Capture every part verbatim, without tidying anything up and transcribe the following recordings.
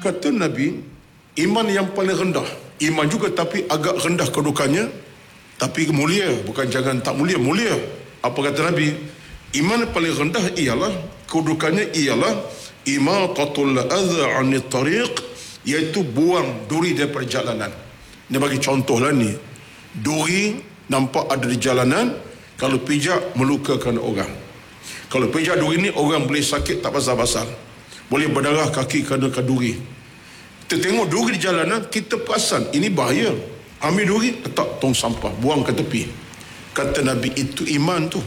Kata Nabi, iman yang paling rendah, iman juga tapi agak rendah kedudukannya, tapi mulia, bukan jangan tak mulia, mulia. Apa kata Nabi? Iman paling rendah ialah, kedudukannya ialah imatatul adha 'anit tariq, iaitu buang duri daripada jalanan. Dia bagi contoh lah ni. Duri nampak ada di jalanan, kalau pijak melukakan orang. Kalau pijak duri ni, orang boleh sakit tak pasal-pasal. Boleh berdarah kaki kerana duri. Kita tengok duri di jalanan, kita perasan ini bahaya. Ambil duri, letak tong sampah, buang ke tepi. Kata Nabi, itu iman tu.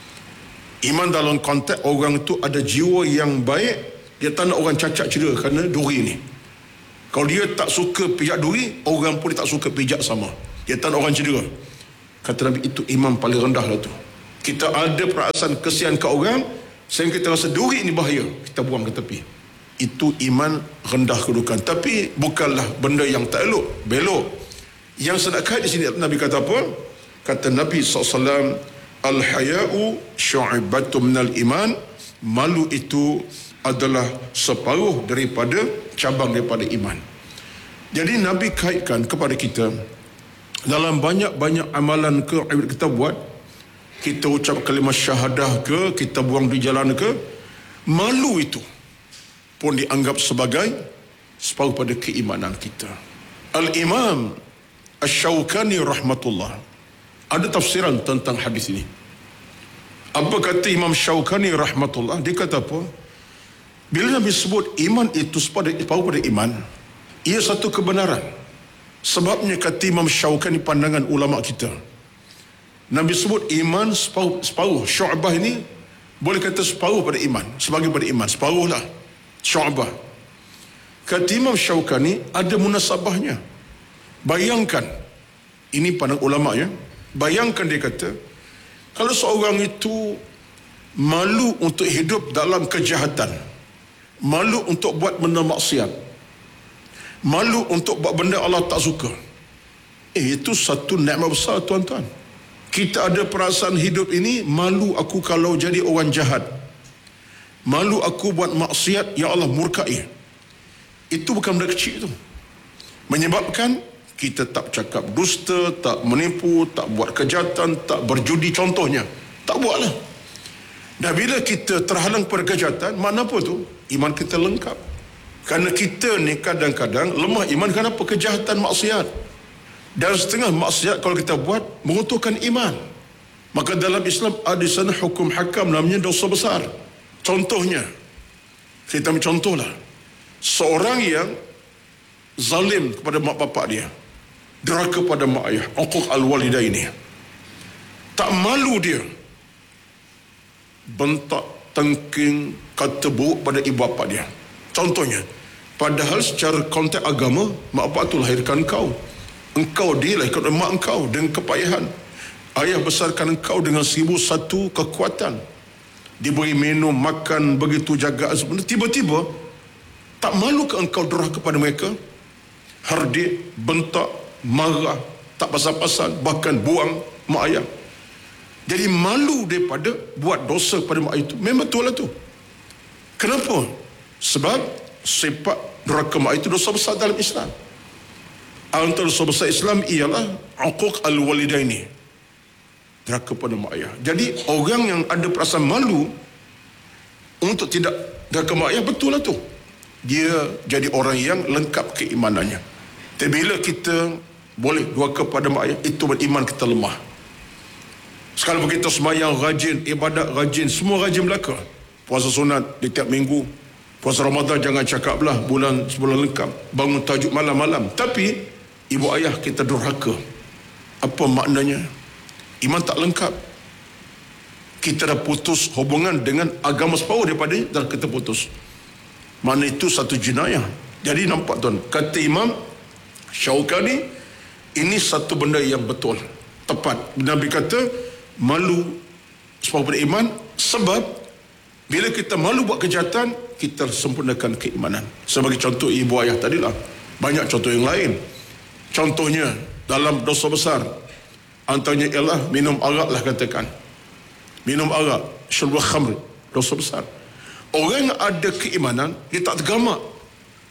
Iman dalam konteks orang tu ada jiwa yang baik, dia tak nak orang cacat cedera kerana duri ni. Kalau dia tak suka pijak duri, orang pun dia tak suka pijak sama. Dia tak nak orang cedera. Kata Nabi, itu iman paling rendah lah tu. Kita ada perasaan kesian ke orang, sehingga kita rasa duri ni bahaya, kita buang ke tepi. Itu iman rendah kedudukan. Tapi bukanlah benda yang tak elok, belok. Yang sedekah di sini Nabi kata apa? Kata Nabi sallallahu alaihi wasallam, al-haya'u syu'ibatu minal iman. Malu itu adalah separuh daripada cabang daripada iman. Jadi Nabi kaitkan kepada kita, dalam banyak-banyak amalan ke kita buat, kita ucap kalimah syahadah ke, kita buang di jalan ke, malu itu pun dianggap sebagai separuh pada keimanan kita. Al-Imam Asy-Syaukani rahmatullah ada tafsiran tentang hadis ini. Apa kata Imam Syaukani rahmatullah? Dia kata apa? Bila Nabi sebut iman itu separuh pada iman, ia satu kebenaran. Sebabnya kata Imam Syaukani, pandangan ulama kita, Nabi sebut iman separuh, separuh. Syu'bah ini boleh kata separuh pada iman, sebagai pada iman, separuh lah syu'bah. Kata Imam Syaukani, ada munasabahnya. Bayangkan, ini pandang ulama ya, bayangkan dia kata, kalau seorang itu malu untuk hidup dalam kejahatan, malu untuk buat benda maksiat, malu untuk buat benda Allah tak suka, eh itu satu nikmat besar tuan-tuan. Kita ada perasaan hidup ini, malu aku kalau jadi orang jahat, malu aku buat maksiat, ya Allah murkai. Itu bukan benda kecil tu. Menyebabkan kita tak cakap dusta, tak menipu, tak buat kejahatan, tak berjudi contohnya. Tak buatlah. Dan bila kita terhalang pada kejahatan, mana apa tu? Iman kita lengkap. Kerana kita ni kadang-kadang lemah iman kenapa? Kejahatan, maksiat. Dan setengah maksiat kalau kita buat mengutuhkan iman. Maka dalam Islam ada sana hukum hakam, namanya dosa besar. Contohnya, kita ambil contohlah, seorang yang zalim kepada mak bapak dia, deraka pada mak ayah, uquq al-walidaini, tak malu dia bentak, tengking, kata buruk pada ibu bapa dia. Contohnya, padahal secara konteks agama, mak bapak tu lahirkan kau, engkau dilahirkan oleh mak engkau dengan kepayahan, ayah besarkan engkau dengan seribu satu kekuatan, diberi minum, makan, begitu jaga sebenarnya. Tiba-tiba tak malu ke engkau deraka kepada mereka, hardik, bentak, marah, tak pasal-pasal, bahkan buang mak ayah. Jadi malu daripada buat dosa pada mak ayah itu. Memang betul lah tu. Kenapa? Sebab sifat deraka mak ayah itu dosa besar dalam Islam. Antara dosa besar Islam ialah uquq al-walidaini, deraka pada mak ayah. Jadi orang yang ada perasaan malu untuk tidak deraka mak ayah, betul lah tu, dia jadi orang yang lengkap keimanannya. Tapi bila kita boleh durhaka pada mak ayah, itu beriman kita lemah. Sekarang kita sembahyang rajin, ibadat rajin, semua rajin belaka. Puasa sunat di tiap minggu, puasa Ramadan jangan cakap belah, bulan sebulan lengkap, bangun tahajud malam-malam. Tapi ibu ayah kita durhaka. Apa maknanya? Iman tak lengkap. Kita dah putus hubungan dengan agama separuh daripada dan kita putus. Mana itu satu jenayah. Jadi nampak tuan, kata Imam Syaukani, ini satu benda yang betul, tepat. Nabi kata malu separuh pada iman, sebab bila kita malu buat kejahatan, kita sempurnakan keimanan. Sebagai contoh ibu ayah tadilah, banyak contoh yang lain. Contohnya dalam dosa besar, antaranya ialah minum arak lah katakan. Minum arak, syurbul khamr, dosa besar. Orang yang ada keimanan, dia tak tergamak.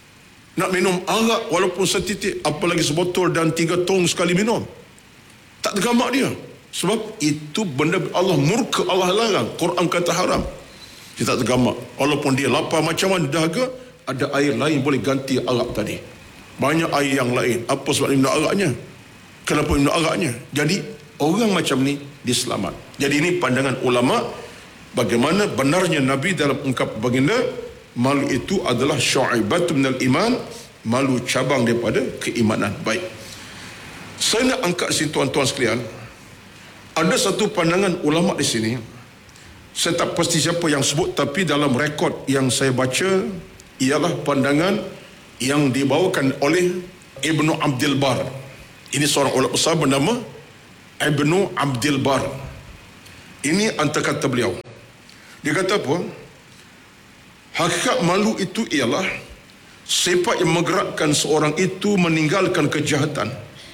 Nak minum arak walaupun setitik, apalagi sebotol dan tiga tong sekali minum. Tak tergamak dia. Sebab itu benda Allah murka, Allah larang. Quran kata haram. Dia tak tergamak. Walaupun dia lapar macam mana dahaga, ada air lain boleh ganti arak tadi. Banyak air yang lain. Apa sebab dia minum araknya? Kenapa minum araknya? Jadi orang macam ni dia selamat. Jadi ini pandangan ulama bagaimana benarnya Nabi dalam ungkap baginda, malu itu adalah syu'aibatun minal iman, malu cabang daripada keimanan. Baik. Saya nak angkat sini tuan-tuan sekalian. Ada satu pandangan ulama di sini. Saya tak pasti siapa yang sebut, tapi dalam rekod yang saya baca ialah pandangan yang dibawakan oleh Ibnu Abdul Bar. Ini seorang ulama besar bernama Ibnu Abdul Bar. Ini antara kata beliau. Dia kata apa? Hakikat malu itu ialah sifat yang menggerakkan seorang itu meninggalkan kejahatan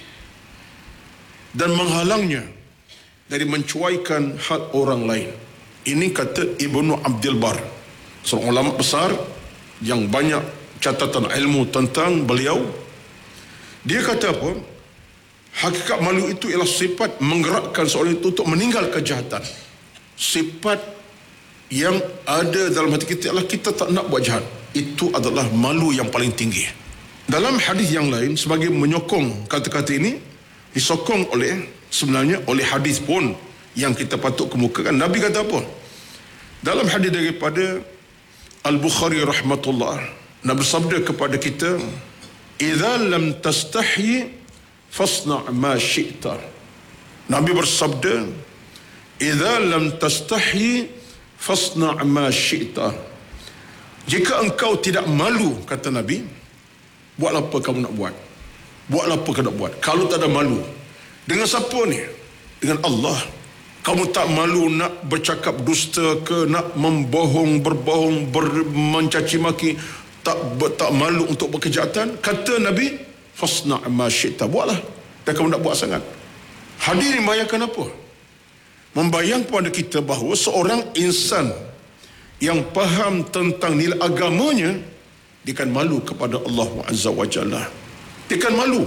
dan menghalangnya dari mencuaikan hak orang lain. Ini kata Ibnu Abdul Bar, seorang ulama besar yang banyak catatan ilmu tentang beliau. Dia kata apa? Hakikat malu itu ialah sifat menggerakkan seorang itu untuk meninggal kejahatan. Sifat yang ada dalam hati kita adalah kita tak nak buat jahat. Itu adalah malu yang paling tinggi. Dalam hadis yang lain, sebagai menyokong kata-kata ini, disokong oleh sebenarnya oleh hadis pun yang kita patut kemukakan. Nabi kata apa? Dalam hadis daripada Al-Bukhari rahmatullah, Nabi bersabda kepada kita, "Idza lam tastahi fasna' ma syi'ta." Nabi bersabda, "Idza lam tastahi fasna' ma syi'ta." Jika engkau tidak malu, kata Nabi, buatlah apa kamu nak buat. Buatlah apa kamu nak buat. Kalau tak ada malu, dengan siapa ni? Dengan Allah. Kamu tak malu nak bercakap dusta ke, nak membohong, berbohong, ber, mencaci maki, tak tak malu untuk berkejahatan? Kata Nabi, fasna' ma syi'ta, buatlah. Dan kamu nak buat sangat. Hadis ini membayangkan apa? Membayang kepada kita bahawa seorang insan yang faham tentang nilai agamanya, dia akan malu kepada Allah Azza wa Jalla. Dia akan malu.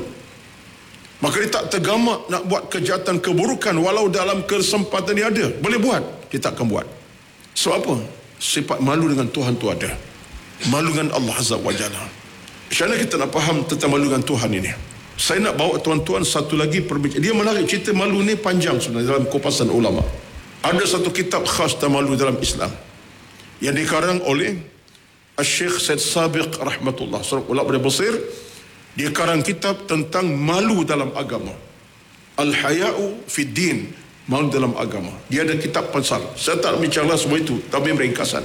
Maka dia tak tergamak nak buat kejahatan, keburukan, walau dalam kesempatan dia ada. Boleh buat, dia tak akan buat. Sebab apa? Sifat malu dengan Tuhan tu ada. Malu dengan Allah Azza wa Jalla. Macam mana kita nak faham tentang malu dengan Tuhan ini? Saya nak bawa tuan-tuan satu lagi perbincangan. Dia menarik, cerita malu ni panjang sebenarnya dalam kupasan ulama. Ada satu kitab khas tentang malu dalam Islam yang dikarang oleh Syekh Said Sabiq rahmatullah, seorang ulama dari Mesir. Dia karang kitab tentang malu dalam agama. Al-Haya'u fi Din, malu dalam agama. Dia ada kitab pasal. Saya tak bincanglah semua itu, tapi meringkasan.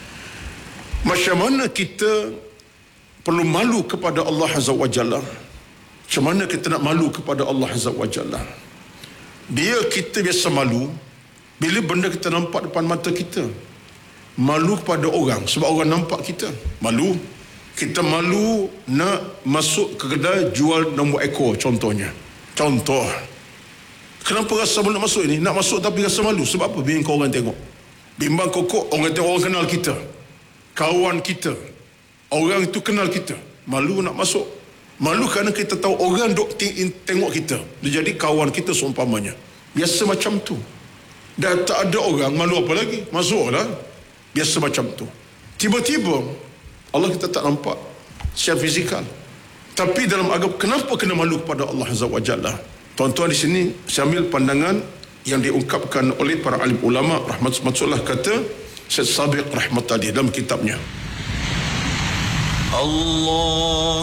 Macam mana kita perlu malu kepada Allah Azza wa Jalla? Macam mana kita nak malu kepada Allah Azza wa Jalla? Dia kita biasa malu bila benda kita nampak depan mata kita. Malu kepada orang sebab orang nampak kita. Malu. Kita malu nak masuk ke kedai jual nombor ekor contohnya. Contoh. Kenapa rasa malu nak masuk ini? Nak masuk tapi rasa malu. Sebab apa? Bimbang kau orang tengok. Bimbang kokok orang tengok, orang kenal kita. Kawan kita. Orang itu kenal kita. Malu nak masuk. Malu kerana kita tahu orang duk tengok kita. Dia jadi kawan kita seumpamanya. Biasa macam tu. Dah tak ada orang, malu apa lagi? Masuklah. Biasa macam tu. Tiba-tiba Allah kita tak nampak secara fizikal. Tapi dalam agama, kenapa kena malu kepada Allah Azza wa Jalla? Tuan-tuan di sini saya ambil pandangan yang diungkapkan oleh para alim ulama rahmatullah, kata Syekh Sabiq rahmat tadi dalam kitabnya. Allah